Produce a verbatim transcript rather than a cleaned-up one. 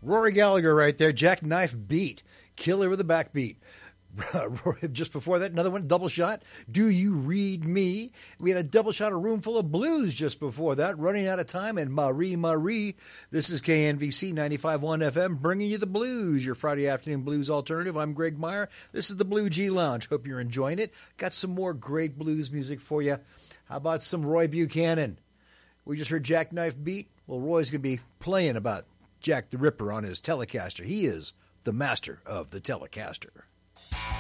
Rory Gallagher right there, Jackknife Beat, Killer with a Backbeat. Just before that, another one, Double Shot, Do You Read Me? We had a double shot, A Room Full of Blues just before that, Running Out of Time, and Marie Marie. This is K N V C ninety-five point one F M, bringing you the blues, your Friday afternoon blues alternative. I'm Greg Meyer. This is the Blue G Lounge. Hope you're enjoying it. Got some more great blues music for you. How about some Roy Buchanan? We just heard Jackknife Beat. Well, Roy's going to be playing about Jack the Ripper on his Telecaster. He is the master of the Telecaster.